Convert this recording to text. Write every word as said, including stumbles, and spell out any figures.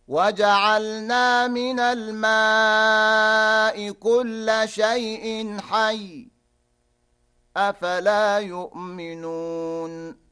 وجعلنا من الماء كل شيء حي أفلا يؤمنون